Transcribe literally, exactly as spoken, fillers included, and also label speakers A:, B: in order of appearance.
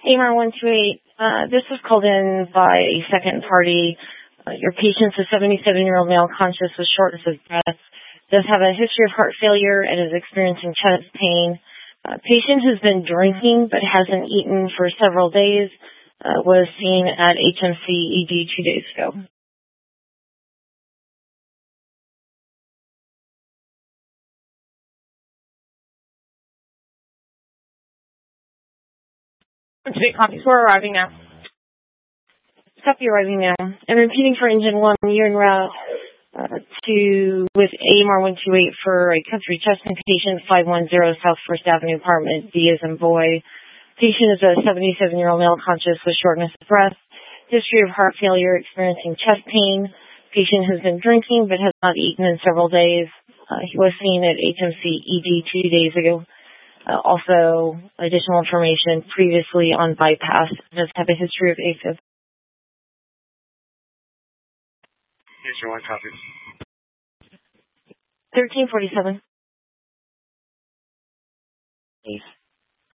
A: A M R one two eight, uh, this was called in by a second party. Uh, your patient's a seventy-seven-year-old male conscious with shortness of breath, does have a history of heart failure, and is experiencing chest pain. Uh, patient has been drinking but hasn't eaten for several days, uh, was seen at H M C E D two days ago. Today copies were arriving now. Copy arriving now. I'm repeating for engine one, you're en route uh, to with A M R one two eight for a country chest patient, five one zero South First Avenue apartment, B as in boy. Patient is a seventy-seven-year-old male conscious with shortness of breath, history of heart failure, experiencing chest pain. Patient has been drinking but has not eaten in several days. Uh, he was seen at H M C E D two days ago. Uh, also, additional information previously on bypass, does have a history of AFib.
B: Here's your one copy.
A: thirteen forty-seven.